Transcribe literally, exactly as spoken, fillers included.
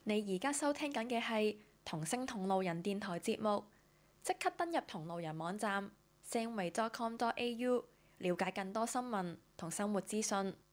你而家收聽緊嘅係同聲同路人電台節目，即刻登入同路人網站 sandway dot com dot a u， 了解更多新聞同生活資訊。